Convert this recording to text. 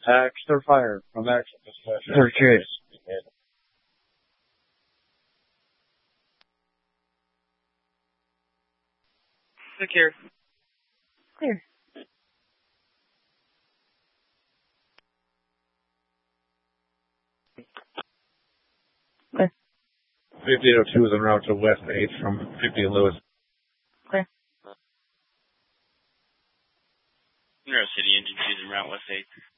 Extra fire from action dispatch. They're good. Secure. Clear. Clear. 5802 is en route to West 8 from 50 Lewis. Clear. Monroe City Engine 2 is en route West 8.